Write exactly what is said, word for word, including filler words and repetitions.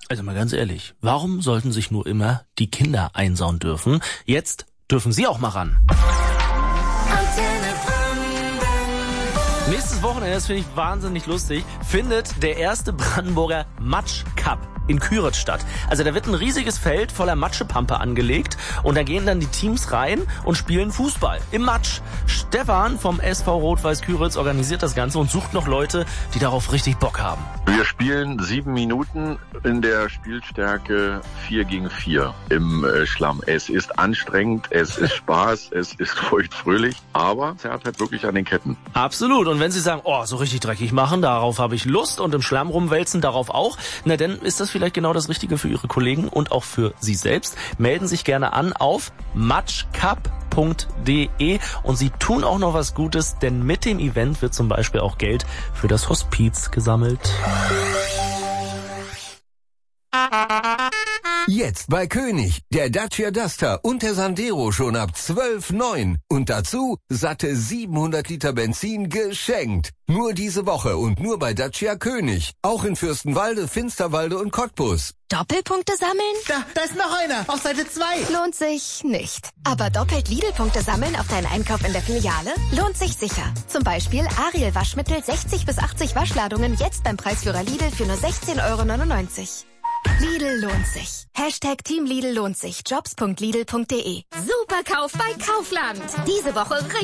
Also mal ganz ehrlich, warum sollten sich nur immer die Kinder einsauen dürfen? Jetzt dürfen sie auch mal ran. Nächstes Wochenende, das finde ich wahnsinnig lustig, findet der erste Brandenburger Matsch Cup in Küritz statt. Also da wird ein riesiges Feld voller Matschepampe angelegt und da gehen dann die Teams rein und spielen Fußball im Matsch. Stefan vom S V Rot-Weiß Küritz organisiert das Ganze und sucht noch Leute, die darauf richtig Bock haben. Wir spielen sieben Minuten in der Spielstärke vier gegen vier im äh, Schlamm. Es ist anstrengend, es ist Spaß, es ist feuchtfröhlich, aber es hat halt wirklich an den Ketten. Absolut. Und wenn Sie sagen, oh, so richtig dreckig machen, darauf habe ich Lust und im Schlamm rumwälzen, darauf auch, na dann ist das vielleicht genau das Richtige für Ihre Kollegen und auch für Sie selbst. Melden sich gerne an auf matschcup punkt de und Sie tun auch noch was Gutes, denn mit dem Event wird zum Beispiel auch Geld für das Hospiz gesammelt. Jetzt bei König, der Dacia Duster und der Sandero schon ab zwölf Komma neun. Und dazu satte siebenhundert Liter Benzin geschenkt. Nur diese Woche und nur bei Dacia König. Auch in Fürstenwalde, Finsterwalde und Cottbus. Doppelpunkte sammeln? Da, da ist noch einer, auf Seite zwei. Lohnt sich nicht. Aber doppelt Lidl-Punkte sammeln auf deinen Einkauf in der Filiale? Lohnt sich sicher. Zum Beispiel Ariel Waschmittel sechzig bis achtzig Waschladungen jetzt beim Preisführer Lidl für nur sechzehn Euro neunundneunzig. Lidl lohnt sich. Hashtag Team Lidl lohnt sich. Jobs punkt lidl punkt de. Superkauf bei Kaufland. Diese Woche richtig